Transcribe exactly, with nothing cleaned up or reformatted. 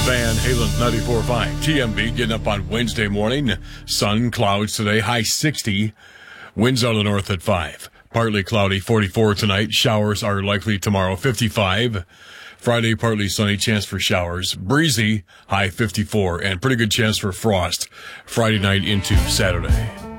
Van Halen ninety-four point five. T M B getting up on Wednesday morning. Sun, clouds today, high sixty. Winds out of the north at five. Partly cloudy, forty-four tonight. Showers are likely tomorrow, fifty-five. Friday, partly sunny, chance for showers. Breezy, high fifty-four, and pretty good chance for frost Friday night into Saturday.